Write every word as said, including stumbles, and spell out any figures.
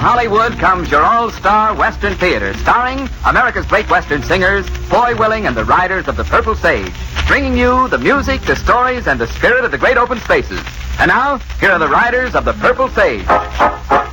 Hollywood comes your all-star Western theater, starring America's great Western singers, Foy Willing and the Riders of the Purple Sage, bringing you the music, the stories, and the spirit of the great open spaces. And now, here are the Riders of the Purple Sage.